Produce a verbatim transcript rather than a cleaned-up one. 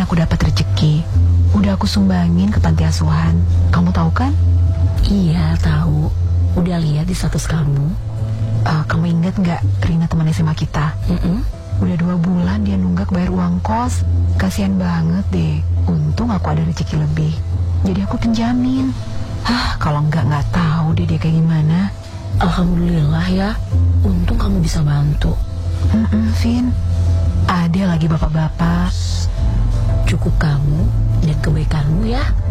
aku dapat rezeki. Udah aku sumbangin ke panti asuhan. Kamu tahu kan? Iya, tahu. Udah lihat di status kamu. Uh, kamu ingat nggak Rina teman S M A kita? Mm-mm. Udah dua bulan dia nunggak bayar uang kos. Kasian banget deh. Untung aku ada rezeki lebih. Jadi aku pinjamin. Hah, kalau nggak nggak tahu deh dia kayak gimana. Alhamdulillah ya. Untung kamu bisa bantu. Mm-mm, Vin. Ada lagi bapak-bapak. Cukup kamu dan kebaikanmu ya.